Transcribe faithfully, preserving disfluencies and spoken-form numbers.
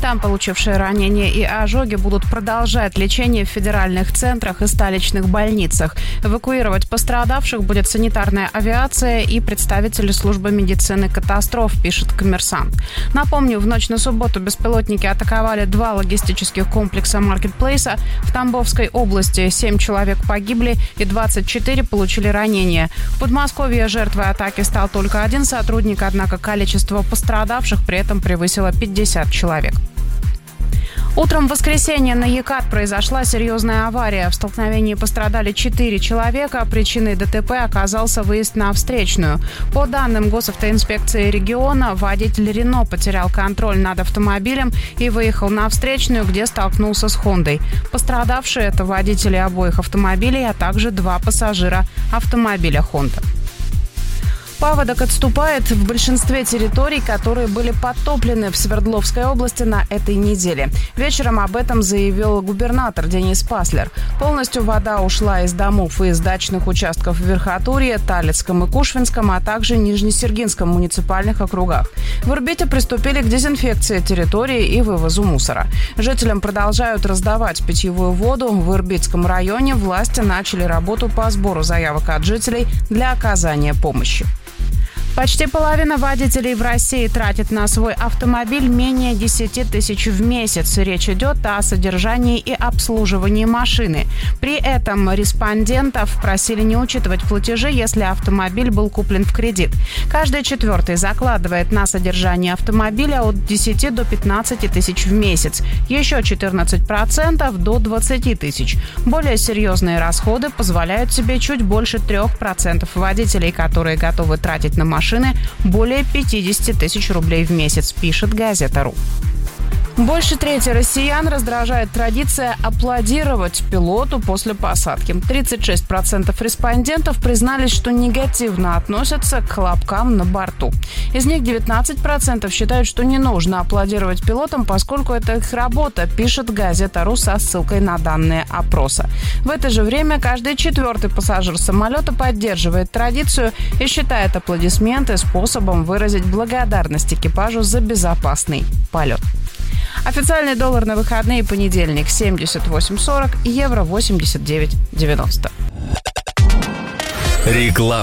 Капитан, получивший ранения и ожоги, будут продолжать лечение в федеральных центрах и столичных больницах. Эвакуировать пострадавших будет санитарная авиация и представители службы медицины катастроф, пишет «Коммерсант». Напомню, в ночь на субботу беспилотники атаковали два логистических комплекса маркетплейса в Тамбовской области. Семь человек погибли и двадцать четыре получили ранения. В Подмосковье жертвой атаки стал только один сотрудник, однако количество пострадавших при этом превысило пятьдесят человек. Утром в воскресенье на ЕКАТ произошла серьезная авария. В столкновении пострадали четыре человека. Причиной ДТП оказался выезд на встречную. По данным госавтоинспекции региона, водитель Рено потерял контроль над автомобилем и выехал на встречную, где столкнулся с Хондой. Пострадавшие – это водители обоих автомобилей, а также два пассажира автомобиля Хонда. Паводок отступает в большинстве территорий, которые были подтоплены в Свердловской области на этой неделе. Вечером об этом заявил губернатор Денис Паслер. Полностью вода ушла из домов и из дачных участков в Верхотурье, Талицком и Кушвинском, а также Нижнесергинском муниципальных округах. В Ирбите приступили к дезинфекции территории и вывозу мусора. Жителям продолжают раздавать питьевую воду. В Ирбитском районе власти начали работу по сбору заявок от жителей для оказания помощи. Почти половина водителей в России тратит на свой автомобиль менее десять тысяч в месяц. Речь идет о содержании и обслуживании машины. При этом респондентов просили не учитывать платежи, если автомобиль был куплен в кредит. Каждый четвертый закладывает на содержание автомобиля от десяти до пятнадцати тысяч в месяц. Еще четырнадцать процентов до двадцати тысяч. Более серьезные расходы позволяют себе чуть больше трех процентов водителей, которые готовы тратить на машину машины более пятьдесят тысяч рублей в месяц, пишет газета.ру. Больше трети россиян раздражает традиция аплодировать пилоту после посадки. тридцать шесть процентов респондентов признались, что негативно относятся к хлопкам на борту. Из них девятнадцать процентов считают, что не нужно аплодировать пилотам, поскольку это их работа, пишет газета.ру со ссылкой на данные опроса. В это же время каждый четвертый пассажир самолета поддерживает традицию и считает аплодисменты способом выразить благодарность экипажу за безопасный полет. Официальный доллар на выходные: понедельник семьдесят восемь сорок, евро восемьдесят девять девяносто. Реклама.